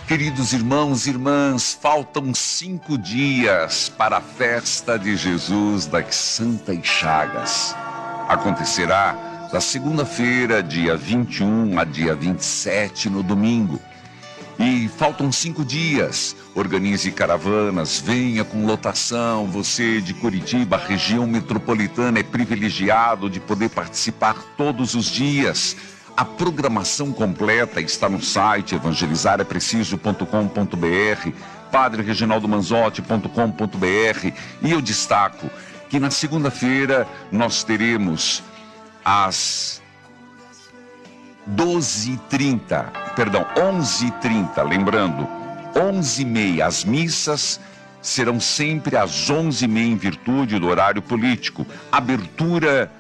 Queridos irmãos e irmãs, faltam 5 dias para a festa de Jesus das Santas Chagas. Acontecerá da segunda-feira, dia 21 a dia 27, no domingo. E faltam 5 dias. Organize caravanas, venha com lotação. Você de Curitiba, região metropolitana, é privilegiado de poder participar todos os dias. A programação completa está no site evangelizarepreciso.com.br, padrereginaldomanzotti.com.br, e eu destaco que na segunda-feira nós teremos às 11h30, lembrando, 11h30, as missas serão sempre às 11h30 em virtude do horário político. Abertura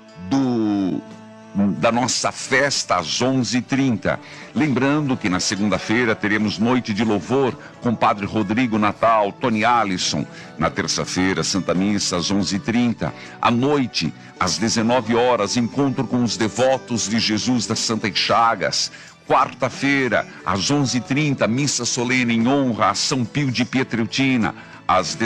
da nossa festa às 11h30. Lembrando que na segunda-feira teremos noite de louvor com Padre Rodrigo Natal, Tony Alisson. Na terça-feira, Santa Missa às 11h30. À noite, às 19 horas, encontro com os devotos de Jesus das Santas Chagas. Quarta-feira, às 11h30, missa solene em honra a São Pio de Pietrelcina. Às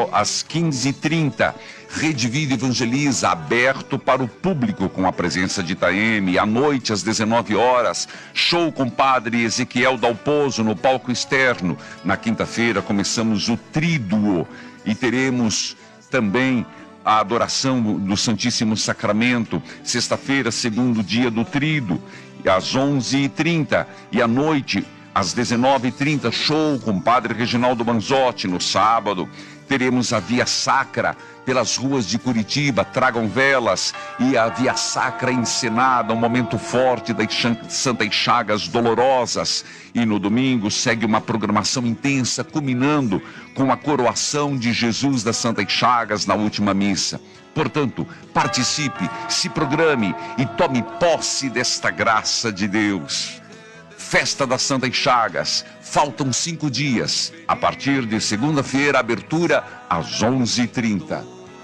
15h30, Rede Vida Evangeliza, aberto para o público com a presença de Itaeme. À noite, às 19 horas, show com Padre Ezequiel Dalpozo no palco externo. Na quinta-feira, começamos o Tríduo e teremos também a adoração do Santíssimo Sacramento. Sexta-feira, segundo dia do Tríduo, às 11h30. E à noite, às 19h30, show com Padre Reginaldo Manzotti. No sábado, teremos a Via Sacra pelas ruas de Curitiba. Tragam velas e a Via Sacra encenada, um momento forte das Santas Chagas dolorosas. E no domingo segue uma programação intensa, culminando com a coroação de Jesus das Santas Chagas na última missa. Portanto, participe, se programe e tome posse desta graça de Deus. Festa das Santas Chagas, faltam 5 dias. A partir de segunda-feira, abertura às 11h30.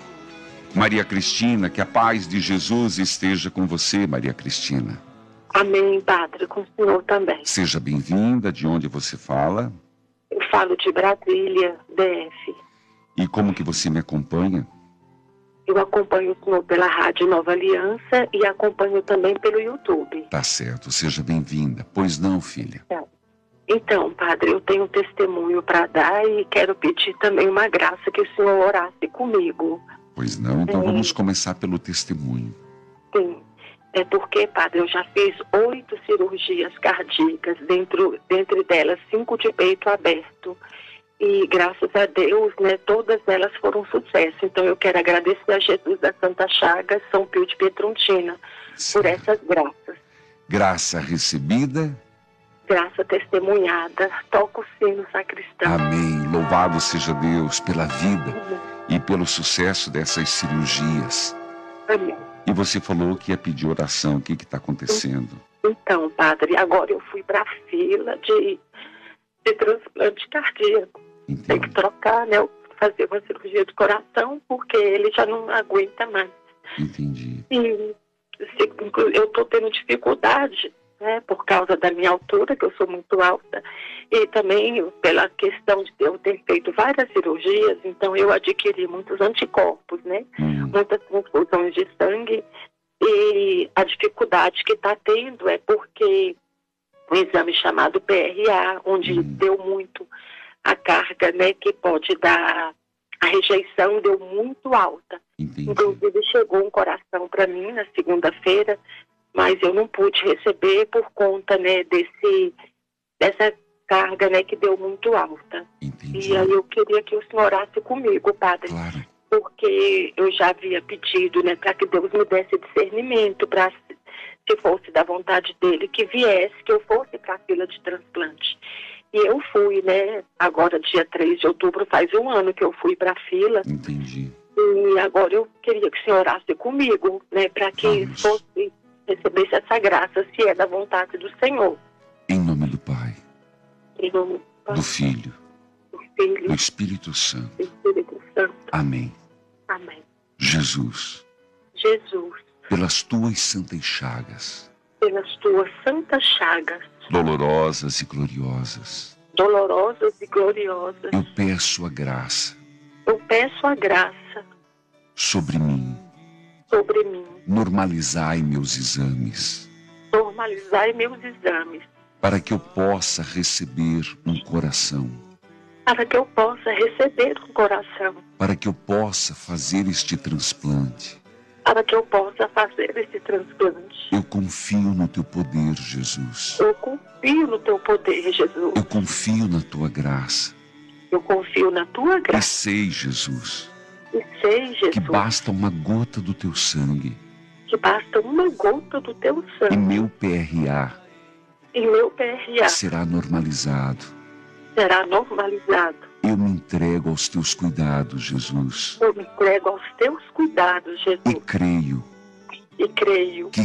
Maria Cristina, que a paz de Jesus esteja com você, Maria Cristina. Amém, Padre, com o senhor também. Seja bem-vinda. De onde você fala? Eu falo de Brasília, DF. E como que você me acompanha? Eu acompanho o senhor pela Rádio Nova Aliança e acompanho também pelo YouTube. Tá certo, seja bem-vinda. Pois não, filha? Então, Padre, eu tenho um testemunho para dar e quero pedir também uma graça que o senhor orasse comigo. Pois não, então vamos começar pelo testemunho. Sim, é porque, Padre, eu já fiz 8 cirurgias cardíacas, dentre delas 5 de peito aberto. E graças a Deus, né, todas elas foram um sucesso. Então eu quero agradecer a Jesus da Santa Chagas, São Pio de Pietrelcina, por essas graças. Graça recebida. Graça testemunhada. Toca o sino, sacristão. Amém. Louvado seja Deus pela vida e pelo sucesso dessas cirurgias. Amém. E você falou que ia pedir oração. O que está acontecendo? Então, Padre, agora eu fui para a fila de transplante cardíaco. Entendi. Tem que trocar, né? Fazer uma cirurgia de coração, porque ele já não aguenta mais. Entendi. E eu estou tendo dificuldade, né? Por causa da minha altura, que eu sou muito alta, e também pela questão de eu ter feito várias cirurgias, então eu adquiri muitos anticorpos, né? Muitas transfusões de sangue, e a dificuldade que está tendo é porque um exame chamado PRA, onde deu muito a carga, né, que pode dar, a rejeição deu muito alta. Entendi. Inclusive chegou um coração para mim na segunda-feira, mas eu não pude receber por conta, né, dessa carga, né, que deu muito alta. Entendi. E aí eu queria que o senhor orasse comigo, Padre. Claro. Porque eu já havia pedido, né, para que Deus me desse discernimento, para, se fosse da vontade dele, que viesse, que eu fosse para a fila de transplante. E eu fui, né, agora dia 3 de outubro, faz um ano que eu fui para a fila. Entendi. E agora eu queria que o senhor orasse comigo, né, para que fosse, recebesse essa graça, se é da vontade do Senhor. Em nome do Pai, Em nome do Pai, do Filho, do Filho, do Espírito Santo. do Espírito Santo. Amém. Amém. Jesus, Jesus, pelas tuas santas chagas, pelas tuas santas chagas, dolorosas e gloriosas, dolorosas e gloriosas. Eu peço a graça Eu peço a graça sobre mim. sobre mim. Normalizai meus exames, Normalizai meus exames, para que eu possa receber um coração, para que eu possa receber um coração, para que eu possa fazer este transplante. para que eu possa fazer esse transplante. Eu confio no teu poder, Jesus. Eu confio no teu poder, Jesus. Eu confio na tua graça. Eu confio na tua E graça. sei, Jesus, E sei, Jesus, que basta uma gota do teu sangue que basta uma gota do teu e sangue meu PRA e meu PRA será normalizado. será normalizado. Eu me entrego aos teus cuidados, Jesus, Eu me entrego aos teus cuidados, e Jesus, creio e creio que